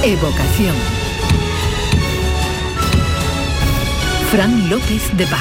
Evocación. Fran López de Paz.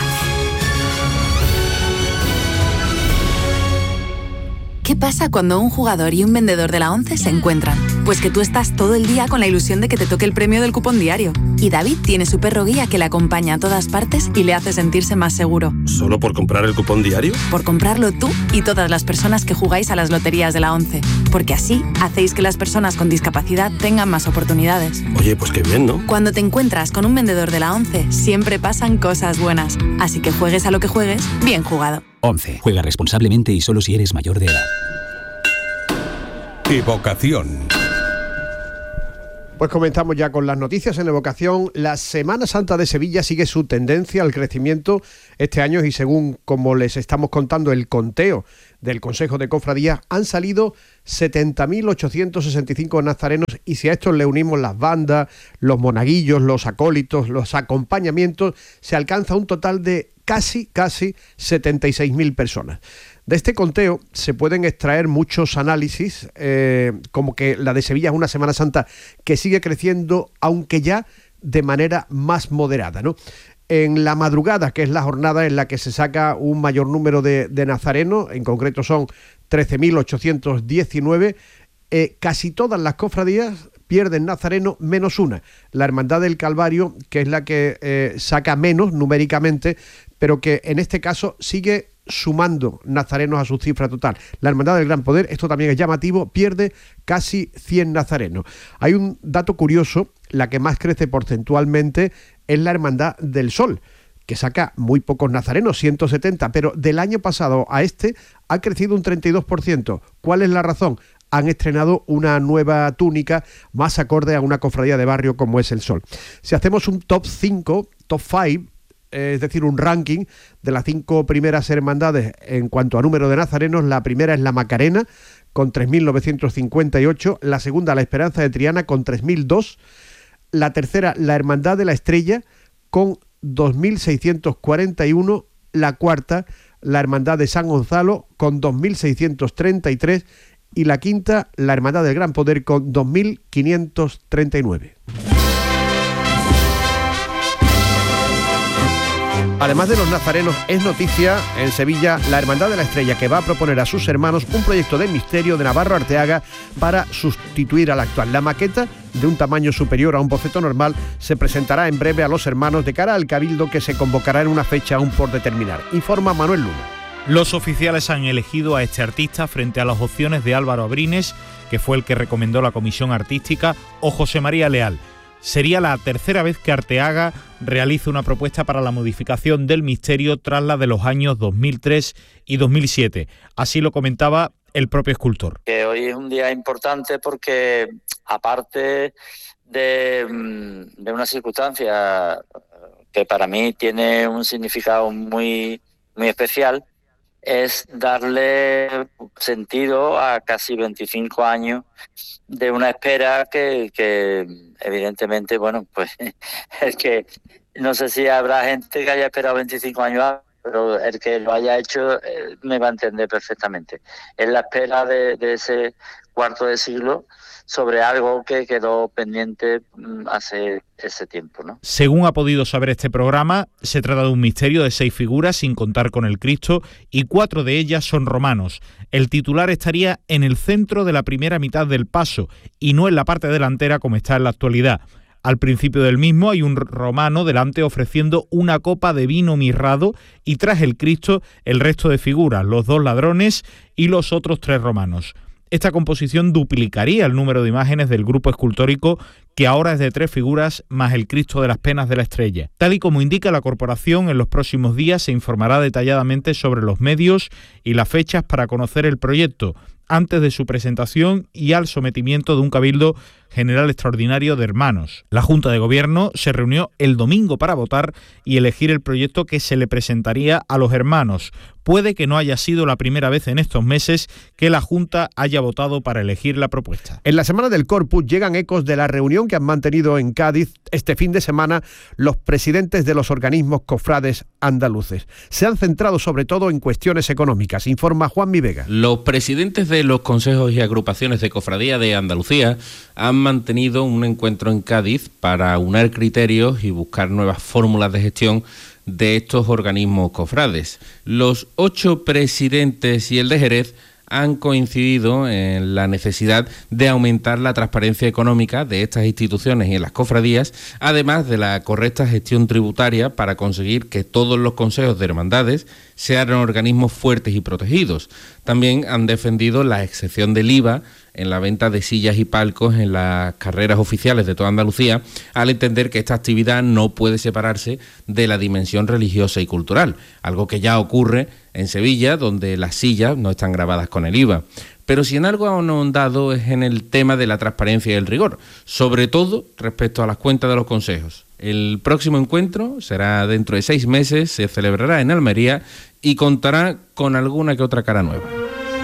¿Qué pasa cuando un jugador y un vendedor de la ONCE se encuentran? Pues que tú estás todo el día con la ilusión de que te toque el premio del cupón diario. Y David tiene su perro guía que le acompaña a todas partes y le hace sentirse más seguro. ¿Solo por comprar el cupón diario? Por comprarlo tú y todas las personas que jugáis a las loterías de la ONCE. Porque así hacéis que las personas con discapacidad tengan más oportunidades. Oye, pues qué bien, ¿no? Cuando te encuentras con un vendedor de la ONCE, siempre pasan cosas buenas. Así que juegues a lo que juegues, bien jugado. ONCE. Juega responsablemente y solo si eres mayor de edad. Evocación. Pues comenzamos ya con las noticias en Evocación. La Semana Santa de Sevilla sigue su tendencia al crecimiento este año y según como les estamos contando el conteo del Consejo de Cofradías, han salido 70.865 nazarenos y si a estos le unimos las bandas, los monaguillos, los acólitos, los acompañamientos, se alcanza un total de casi 76.000 personas. De este conteo se pueden extraer muchos análisis, como que la de Sevilla es una Semana Santa que sigue creciendo, aunque ya de manera más moderada, ¿no? En la madrugada, que es la jornada en la que se saca un mayor número de nazarenos, en concreto son 13.819, casi todas las cofradías pierden nazareno menos una, la Hermandad del Calvario, que es la que saca menos numéricamente, pero que en este caso sigue sumando nazarenos a su cifra total. La Hermandad del Gran Poder, esto también es llamativo, pierde casi 100 nazarenos. Hay un dato curioso, la que más crece porcentualmente es la Hermandad del Sol, que saca muy pocos nazarenos, 170, pero del año pasado a este ha crecido un 32%. ¿Cuál es la razón? Han estrenado una nueva túnica más acorde a una cofradía de barrio como es el Sol. Si hacemos un top 5, es decir, un ranking de las 5 primeras hermandades en cuanto a número de nazarenos, la primera es la Macarena, con 3.958, la segunda la Esperanza de Triana, con 3.002, la tercera la Hermandad de la Estrella, con 2.641, la cuarta la Hermandad de San Gonzalo, con 2.633, y la quinta la Hermandad del Gran Poder, con 2.539. Además de los nazarenos, es noticia en Sevilla la Hermandad de la Estrella, que va a proponer a sus hermanos un proyecto de misterio de Navarro Arteaga para sustituir al actual. La maqueta, de un tamaño superior a un boceto normal, se presentará en breve a los hermanos de cara al cabildo que se convocará en una fecha aún por determinar. Informa Manuel Luna. Los oficiales han elegido a este artista frente a las opciones de Álvaro Abrines, que fue el que recomendó la comisión artística, o José María Leal. Sería la tercera vez que Arteaga realiza una propuesta para la modificación del misterio tras la de los años 2003 y 2007. Así lo comentaba el propio escultor. Que hoy es un día importante porque, aparte de una circunstancia que para mí tiene un significado muy, muy especial, es darle sentido a casi 25 años de una espera que evidentemente, bueno, pues es que no sé si habrá gente que haya esperado 25 años, pero el que lo haya hecho me va a entender perfectamente. Es la espera de ese cuarto de siglo sobre algo que quedó pendiente hace ese tiempo, ¿no? Según ha podido saber este programa, se trata de un misterio de 6 figuras sin contar con el Cristo y 4 de ellas son romanos. El titular estaría en el centro de la primera mitad del paso y no en la parte delantera como está en la actualidad. Al principio del mismo hay un romano delante ofreciendo una copa de vino mirrado y tras el Cristo el resto de figuras, los 2 ladrones y los otros 3 romanos. Esta composición duplicaría el número de imágenes del grupo escultórico, que ahora es de 3 figuras más el Cristo de las Penas de la Estrella. Tal y como indica la corporación, en los próximos días se informará detalladamente sobre los medios y las fechas para conocer el proyecto, antes de su presentación y al sometimiento de un cabildo general extraordinario de hermanos. La Junta de Gobierno se reunió el domingo para votar y elegir el proyecto que se le presentaría a los hermanos. Puede que no haya sido la primera vez en estos meses que la Junta haya votado para elegir la propuesta. En la Semana del Corpus llegan ecos de la reunión que han mantenido en Cádiz este fin de semana los presidentes de los organismos cofrades andaluces. Se han centrado sobre todo en cuestiones económicas, informa Juanmi Vega. Los presidentes de los consejos y agrupaciones de cofradía de Andalucía han mantenido un encuentro en Cádiz para unar criterios y buscar nuevas fórmulas de gestión de estos organismos cofrades. Los 8 presidentes y el de Jerez han coincidido en la necesidad de aumentar la transparencia económica de estas instituciones y en las cofradías, además de la correcta gestión tributaria para conseguir que todos los consejos de hermandades sean organismos fuertes y protegidos. También han defendido la excepción del IVA en la venta de sillas y palcos en las carreras oficiales de toda Andalucía, al entender que esta actividad no puede separarse de la dimensión religiosa y cultural, algo que ya ocurre en Sevilla, donde las sillas no están grabadas con el IVA. Pero si en algo han ahondado es en el tema de la transparencia y el rigor, sobre todo respecto a las cuentas de los consejos. El próximo encuentro será dentro de 6 meses, se celebrará en Almería y contará con alguna que otra cara nueva.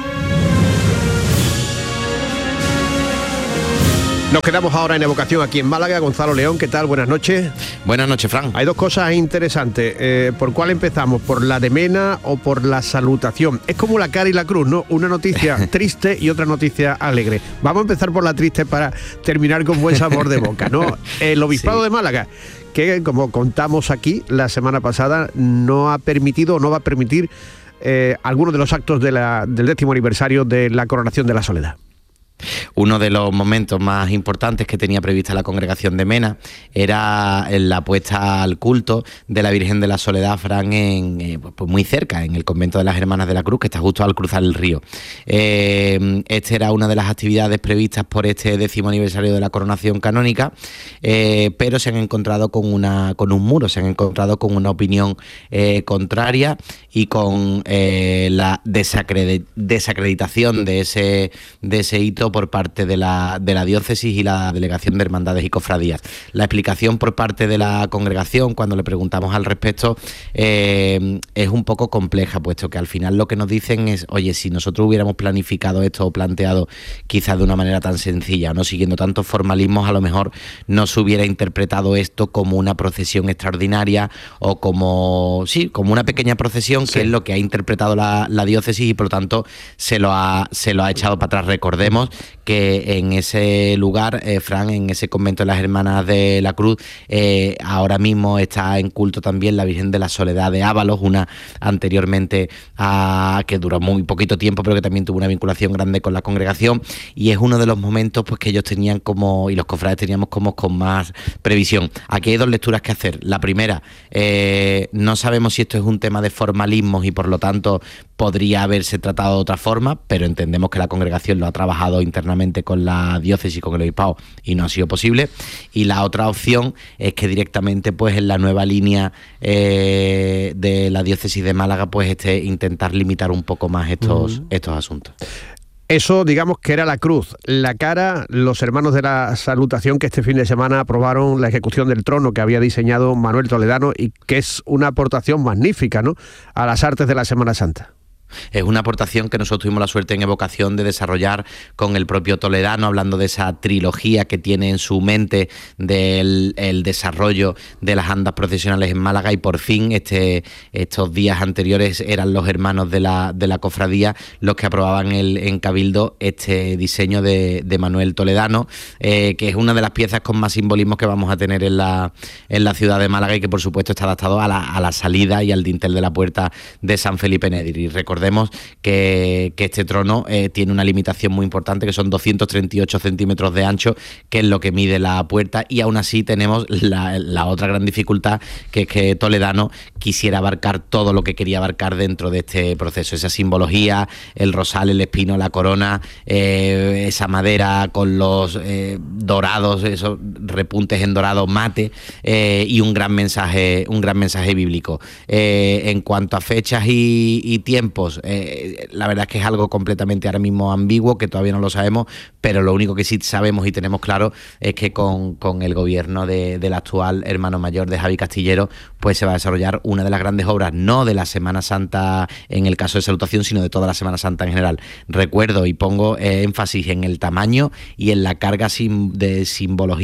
Nos quedamos ahora en Evocación aquí en Málaga. Gonzalo León, ¿qué tal? Buenas noches. Buenas noches, Fran. Hay 2 cosas interesantes. ¿Por cuál empezamos? ¿Por la de Mena o por la salutación? Es como la cara y la cruz, ¿no? Una noticia triste y otra noticia alegre. Vamos a empezar por la triste para terminar con buen sabor de boca, ¿no? El Obispado de Málaga, que como contamos aquí la semana pasada, no ha permitido o no va a permitir algunos de los actos del 10º aniversario de la Coronación de la Soledad. Uno de los momentos más importantes que tenía prevista la Congregación de Mena era la puesta al culto de la Virgen de la Soledad, Fran, pues muy cerca, en el convento de las Hermanas de la Cruz, que está justo al cruzar el río. Esta era una de las actividades previstas por este 10º aniversario de la coronación canónica, pero se han encontrado con un muro, se han encontrado con una opinión contraria y con la desacreditación de ese hito por parte de la diócesis y la Delegación de Hermandades y Cofradías. La explicación por parte de la congregación, cuando le preguntamos al respecto, es un poco compleja, puesto que al final lo que nos dicen es: oye, si nosotros hubiéramos planificado esto o planteado quizás de una manera tan sencilla, no siguiendo tantos formalismos, a lo mejor no se hubiera interpretado esto como una procesión extraordinaria o como una pequeña procesión, que es lo que ha interpretado la diócesis, y por lo tanto se lo ha echado para atrás. Recordemos que en ese lugar, Fran, en ese convento de las Hermanas de la Cruz, ahora mismo está en culto también la Virgen de la Soledad de Ábalos, una anteriormente que duró muy poquito tiempo, pero que también tuvo una vinculación grande con la congregación, y es uno de los momentos pues que ellos tenían y los cofrades teníamos como con más previsión. Aquí hay 2 lecturas que hacer. La primera, no sabemos si esto es un tema de formalismos y por lo tanto podría haberse tratado de otra forma, pero entendemos que la congregación lo ha trabajado internamente con la diócesis, con el obispado, y no ha sido posible. Y la otra opción es que directamente pues en la nueva línea de la diócesis de Málaga pues intentar limitar un poco más estos asuntos. Eso, digamos, que era la cruz. La cara, los hermanos de la salutación, que este fin de semana aprobaron la ejecución del trono que había diseñado Manuel Toledano y que es una aportación magnífica, ¿no?, a las artes de la Semana Santa. Es una aportación que nosotros tuvimos la suerte en Evocación de desarrollar con el propio Toledano, hablando de esa trilogía que tiene en su mente del desarrollo de las andas procesionales en Málaga, y por fin estos días anteriores eran los hermanos de la cofradía los que aprobaban en Cabildo este diseño de Manuel Toledano, que es una de las piezas con más simbolismo que vamos a tener en la ciudad de Málaga, y que por supuesto está adaptado a la salida y al dintel de la puerta de San Felipe Neri. Y recordemos que este trono tiene una limitación muy importante, que son 238 centímetros de ancho, que es lo que mide la puerta, y aún así tenemos la otra gran dificultad, que es que Toledano quisiera abarcar todo lo que quería abarcar dentro de este proceso, esa simbología, el rosal, el espino, la corona, esa madera con los dorados, esos repuntes en dorado mate, y un gran mensaje bíblico. En cuanto a fechas y tiempos, la verdad es que es algo completamente ahora mismo ambiguo, que todavía no lo sabemos, pero lo único que sí sabemos y tenemos claro es que con el gobierno del actual hermano mayor de Javi Castillero, pues se va a desarrollar una de las grandes obras, no de la Semana Santa en el caso de salutación, sino de toda la Semana Santa en general. Recuerdo y pongo énfasis en el tamaño y en la carga de simbología que va a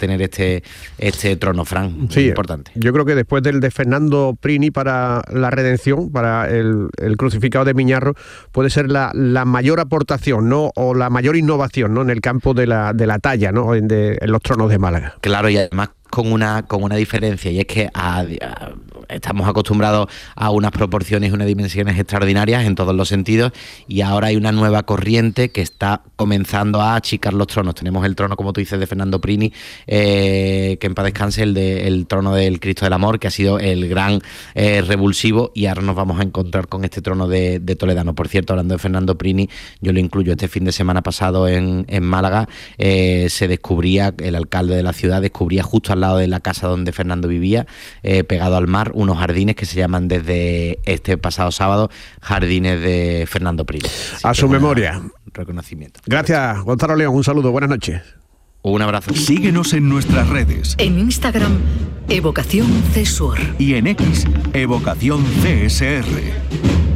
tener este trono, Fran. Sí, importante. Yo creo que después del de Fernando Prini para la redención, para el crucificado de Miñarro, puede ser la mayor aportación, ¿no? O la mayor innovación, ¿no? En el campo de la talla, ¿no? En los tronos de Málaga. Claro, y además con una diferencia, y es que estamos acostumbrados a unas proporciones y unas dimensiones extraordinarias en todos los sentidos, y ahora hay una nueva corriente que está comenzando a achicar los tronos. Tenemos el trono, como tú dices, de Fernando Prini, que en paz descanse, el trono del Cristo del Amor, que ha sido el gran revulsivo, y ahora nos vamos a encontrar con este trono de Toledano. Por cierto, hablando de Fernando Prini, yo lo incluyo, este fin de semana pasado en Málaga, se descubría, el alcalde de la ciudad descubría justo al lado de la casa donde Fernando vivía, pegado al mar, unos jardines que se llaman desde este pasado sábado Jardines de Fernando Prini. A su memoria. Reconocimiento. Gracias, Gonzalo León. Un saludo, buenas noches. Un abrazo. Síguenos en nuestras redes. En Instagram, Evocación CSUR. Y en X, Evocación CSR.